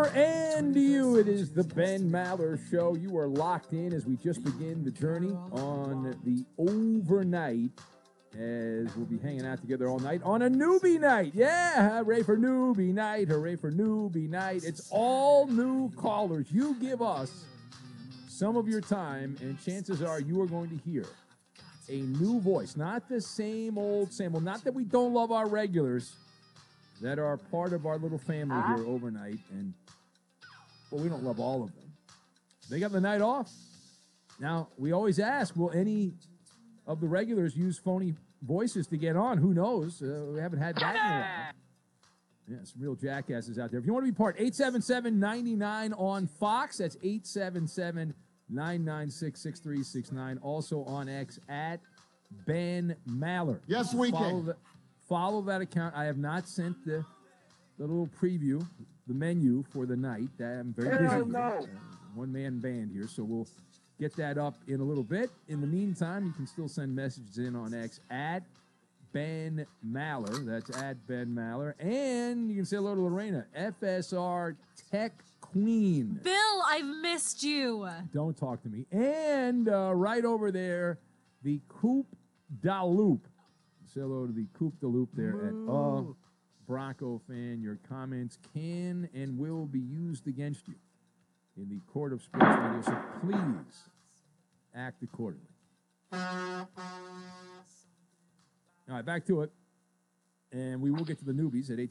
Maller and you. It is the Ben Maller Show. You are locked in as we just begin the journey on the overnight, as we'll be hanging out together all night on a newbie night. Yeah, hooray for newbie night. Hooray for newbie night. It's all new callers. You give us some of your time, and chances are you are going to hear a new voice. Not the same old, same old. Not that we don't love our regulars that are part of our little family here overnight, and, well, we don't love all of them. They got the night off. Now, we always ask, will any of the regulars use phony voices to get on? Who knows? We haven't had that in a while. Yeah, some real jackasses out there. If you want to be part, 877-99 on Fox. That's 877-996-6369. Also on X at Ben Maller. Yes, we can. Follow that account. I have not sent the little preview, the menu for the night. I'm very busy. One-man band here, so we'll get that up in a little bit. In the meantime, you can still send messages in on X at Ben Maller. That's at Ben Maller. And you can say hello to Lorena, FSR Tech Queen. Bill, I've missed you. Don't talk to me. And right over there, the Coop da Loop. Say hello to the Coop da Loop there at Bronco Fan. Your comments can and will be used against you in the court of sports radio, so please act accordingly. All right, back to it. And we will get to the newbies at